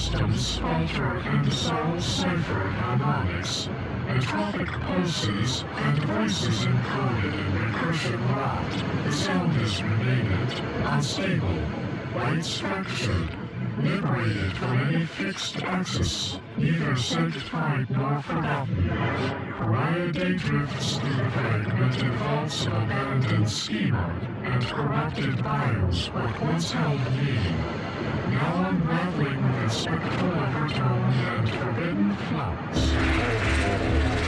systems falter and souls cipher harmonics, entropic pulses and voices encoded in recursion locked. The sound is remained, unstable, light-structured, liberated from any fixed axis, neither sanctified nor forgotten. Pariah day drifts through the fragmented vaults of abandoned schema and corrupted bios what once held meaning, now unraveling with spectral overtone and forbidden flux.